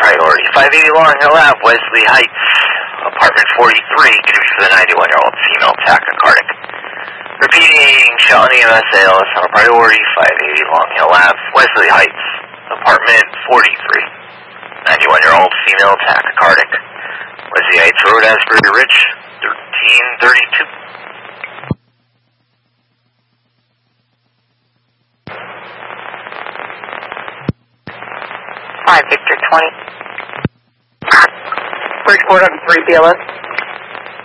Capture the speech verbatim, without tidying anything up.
priority. five eighty Long Hill Ave, Wesley Heights, apartment forty-three, going to be for the ninety-one-year-old female tachycardic. Repeating, Shelton E M S A L S on a priority, five eighty Long Hill Ave, Wesley Heights, apartment forty-three, ninety-one-year-old female tachycardic. Wesley Heights Road, Asbury Ridge, thirteen thirty-two. five Victor twenty. Bridgeport on three B L S.